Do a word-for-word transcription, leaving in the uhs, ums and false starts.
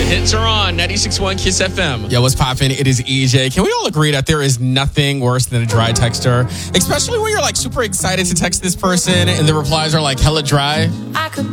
hits are on ninety-six point one Kiss F M. Yo, what's poppin'? It is E J. Can we all agree that there is nothing worse than a dry texter? Especially when you're like super excited to text this person and the replies are like hella dry. I could